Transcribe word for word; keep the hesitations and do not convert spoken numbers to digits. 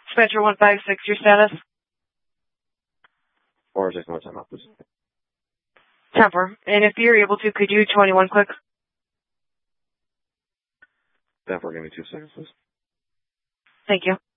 Dispatcher one five six, your status? four six one, time out, please. Temper. And if you're able to, could you twenty-one quick? Temper, give me two seconds, please. Thank you.